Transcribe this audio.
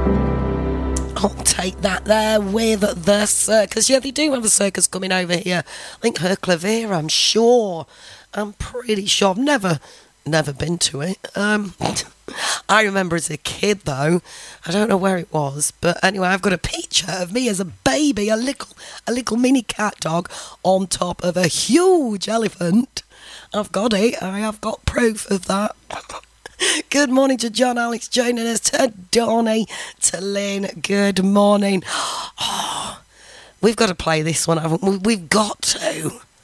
I'll take that there with the circus. Yeah, they do have a circus coming over here. I think Herclevere, I'm sure. I'm pretty sure. I've never been to it. I remember as a kid, though. I don't know where it was, but anyway, I've got a picture of me as a baby, a little mini cat dog on top of a huge elephant. I've got it. I have got proof of that. Good morning to John, Alex, joining us, to Donny, to Lynn. Good morning. Oh, we've got to play this one, haven't we? We've got to.